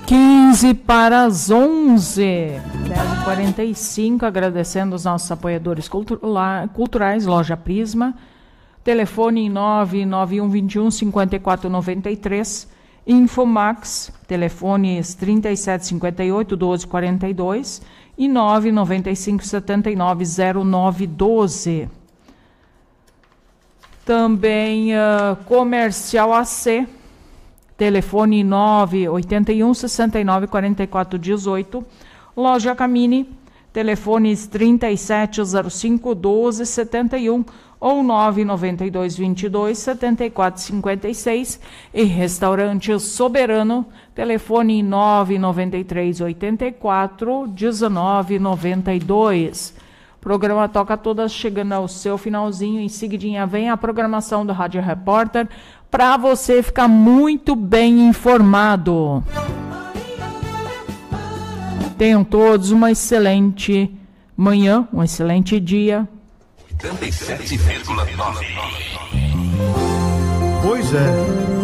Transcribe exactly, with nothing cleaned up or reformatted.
quinze para as onze. dez e quarenta e cinco, agradecendo os nossos apoiadores cultura, culturais, Loja Prisma. Telefone nove nove um dois um cinco quatro nove três. Infomax, telefones trinta e sete cinquenta e oito, doze quarenta e dois e nove nove cinco sete nove zero nove doze. Também uh, Comercial A C, telefone nove oito um seis nove quatro quatro um oito. Loja Camini, telefones trinta e sete zero cinco doze setenta e um ou nove nove dois vinte e dois setenta e quatro cinquenta e seis. E Restaurante Soberano, telefone nove nove três oitenta e quatro dezenove noventa e dois. Programa Toca Todas chegando ao seu finalzinho. Em seguidinha vem a programação do Rádio Repórter para você ficar muito bem informado. Tenham todos uma excelente manhã, um excelente dia. oitenta e sete vírgula nove. Pois é.